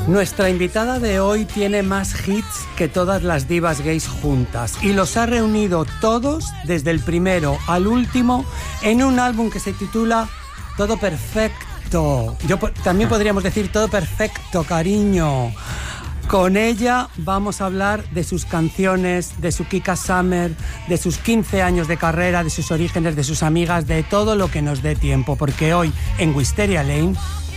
Nuestra invitada de hoy tiene más hits que todas las divas gays juntas y los ha reunido todos, desde el primero al último, en un álbum que se titula Todo Perfecto. También podríamos decir Todo Perfecto, cariño. Con ella vamos a hablar de sus canciones, de su Kika Summer, de sus 15 años de carrera, de sus orígenes, de sus amigas, de todo lo que nos dé tiempo, porque hoy en Wisteria Lane